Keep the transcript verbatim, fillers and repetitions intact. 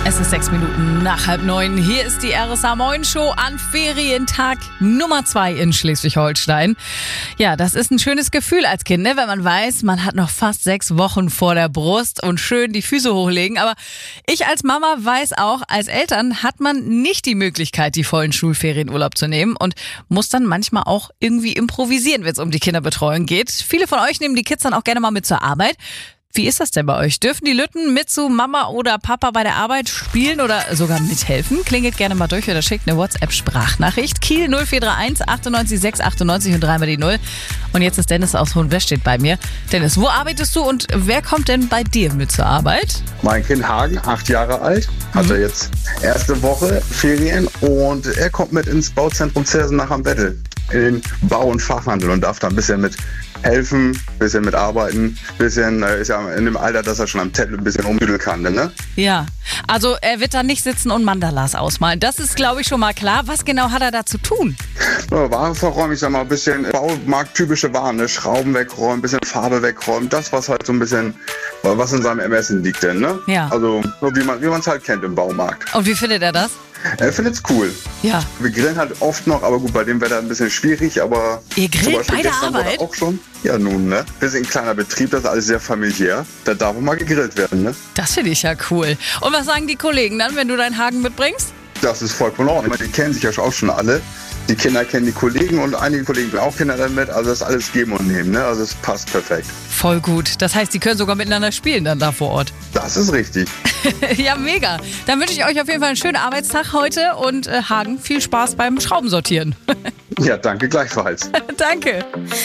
Es ist sechs Minuten nach halb neun. Hier ist die R S A Moin Show an Ferientag Nummer zwei in Schleswig-Holstein. Ja, das ist ein schönes Gefühl als Kind, ne? Wenn man weiß, man hat noch fast sechs Wochen vor der Brust und schön die Füße hochlegen. Aber ich als Mama weiß auch, als Eltern hat man nicht die Möglichkeit, die vollen Schulferien Urlaub zu nehmen und muss dann manchmal auch irgendwie improvisieren, wenn es um die Kinderbetreuung geht. Viele von euch nehmen die Kids dann auch gerne mal mit zur Arbeit. Wie ist das denn bei euch? Dürfen die Lütten mit zu Mama oder Papa bei der Arbeit spielen oder sogar mithelfen? Klingelt gerne mal durch oder schickt eine WhatsApp-Sprachnachricht. Kiel null vier drei eins achtundneunzig sechs achtundneunzig und dreimal die Null. Und jetzt ist Dennis aus Hohenwestedt bei mir. Dennis, wo arbeitest du und wer kommt denn bei dir mit zur Arbeit? Mein Kind Hagen, acht Jahre alt, hatte mhm. jetzt erste Woche Ferien und er kommt mit ins Bauzentrum Zersenach am Vettel in den Bau- und Fachhandel und darf da ein bisschen mit helfen, ein bisschen mitarbeiten, ein bisschen, äh, ist ja in dem Alter, dass er schon am Tablet ein bisschen umdüdeln kann, ne? Ja, also er wird da nicht sitzen und Mandalas ausmalen. Das ist, glaube ich, schon mal klar. Was genau hat er da zu tun? Ja, Waren verräumen, ich sag mal, ein bisschen baumarkttypische Waren, ne? Schrauben wegräumen, ein bisschen Farbe wegräumen, das, was halt so ein bisschen, was in seinem Ermessen liegt denn, ne? Ja. Also, so wie man wie man es halt kennt im Baumarkt. Und wie findet er das? Er findet's cool. Ja. Wir grillen halt oft noch, aber gut, bei dem Wetter ein bisschen schwierig, aber... Ihr grillt bei der Arbeit? Auch schon. Ja, nun, ne? Wir sind ein kleiner Betrieb, das ist alles sehr familiär. Da darf auch mal gegrillt werden, ne? Das finde ich ja cool. Und was sagen die Kollegen dann, wenn du deinen Hagen mitbringst? Das ist vollkommen in Ordnung. Die kennen sich ja auch schon alle. Die Kinder kennen die Kollegen und einige Kollegen bringen auch Kinder damit. Also das ist alles geben und nehmen, ne? Also es passt perfekt. Voll gut. Das heißt, die können sogar miteinander spielen dann da vor Ort. Das ist richtig. Ja, mega. Dann wünsche ich euch auf jeden Fall einen schönen Arbeitstag heute und äh, Hagen, viel Spaß beim Schraubensortieren. Ja, danke gleichfalls. Danke.